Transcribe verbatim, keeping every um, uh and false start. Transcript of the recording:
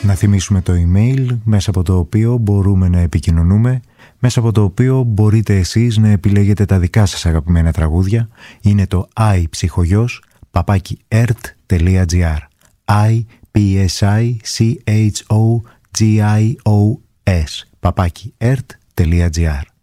Να θυμίσουμε το email μέσα από το οποίο μπορούμε να επικοινωνούμε, μέσα από το οποίο μπορείτε εσείς να επιλέγετε τα δικά σας αγαπημένα τραγούδια. Είναι το iPsychogos παπάκι ερτ τελεία τζι άρ i p s i c h o g i o s παπάκι ερτ τελεία τζι άρ.